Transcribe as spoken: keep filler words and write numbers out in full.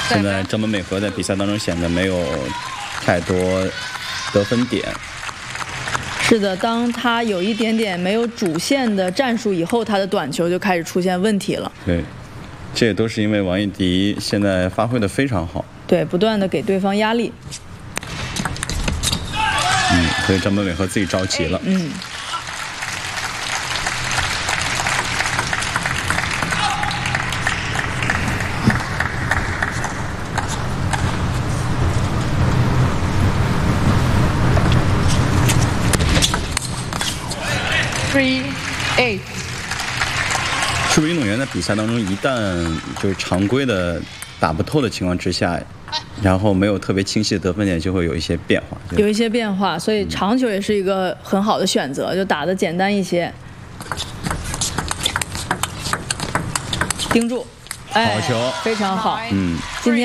现在张本美和在比赛当中显得没有太多得分点。 是的，当他有一点点没有主线的战术以后，他的短球就开始出现问题了。 对，这也都是因为王艺迪现在发挥得非常好。 对，不断的给对方压力。 嗯，所以张本美和自己着急了。 嗯。 Three, eight。 是不是运动员在比赛当中，一旦就是常规的打不透的情况之下，然后没有特别清晰的得分点，就会有一些变化。 有一些变化，所以长球也是一个很好的选择，就打得简单一些。盯住， 好球， 非常好。 嗯， 今天。